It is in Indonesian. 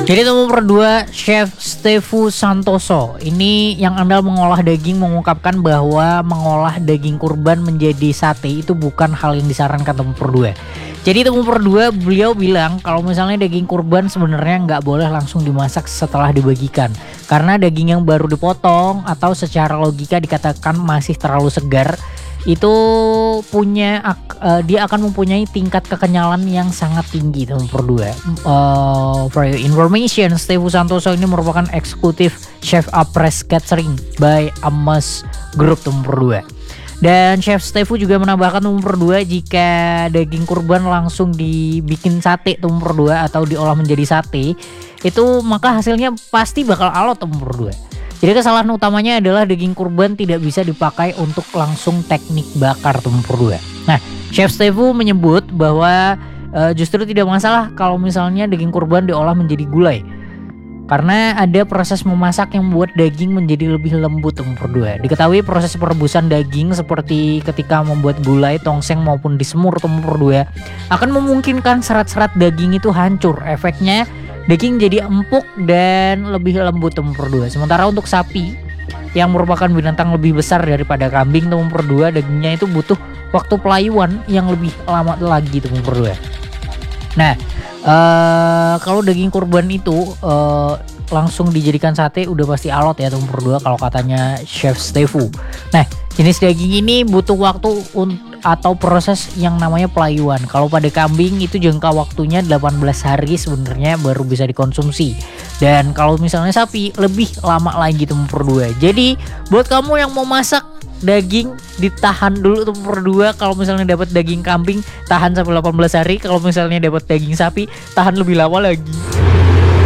Jadi nomor 2, Chef Stefu Santoso. Ini yang andal mengolah daging mengungkapkan bahwa mengolah daging kurban menjadi sate itu bukan hal yang disarankan nomor 2. Jadi nomor 2 beliau bilang kalau misalnya daging kurban sebenarnya nggak boleh langsung dimasak setelah dibagikan. Karena daging yang baru dipotong atau secara logika dikatakan masih terlalu segar, itu dia akan mempunyai tingkat kekenyalan yang sangat tinggi. Nomor 2, for your information, Stefu Santoso ini merupakan eksekutif chef Apres Catering by Amos Group nomor 2. Dan Chef Stefu juga menambahkan nomor 2, jika daging kurban langsung dibikin sate nomor 2 atau diolah menjadi sate, itu maka hasilnya pasti bakal alot nomor 2. Jadi kesalahan utamanya adalah daging kurban tidak bisa dipakai untuk langsung teknik bakar nomor 2. Nah, Chef Stefu menyebut bahwa justru tidak masalah kalau misalnya daging kurban diolah menjadi gulai. Karena ada proses memasak yang membuat daging menjadi lebih lembut nomor 2. Diketahui proses perebusan daging seperti ketika membuat gulai, tongseng maupun disemur nomor 2 akan memungkinkan serat-serat daging itu hancur. Efeknya daging jadi empuk dan lebih lembut nomor 2. Sementara untuk sapi yang merupakan binatang lebih besar daripada kambing nomor 2, dagingnya itu butuh waktu pelayuan yang lebih lama lagi nomor 2. Nah, kalau daging kurban itu langsung dijadikan sate udah pasti alot ya nomor 2 kalau katanya Chef Stefu. Nah, jenis daging ini butuh waktu atau proses yang namanya pelayuan. Kalau pada kambing itu jangka waktunya 18 hari sebenarnya baru bisa dikonsumsi. Dan kalau misalnya sapi lebih lama lagi nomor 2. Jadi buat kamu yang mau masak daging ditahan dulu nomor 2. Kalau misalnya dapat daging kambing tahan sampai 18 hari. Kalau misalnya dapat daging sapi tahan lebih lama lagi.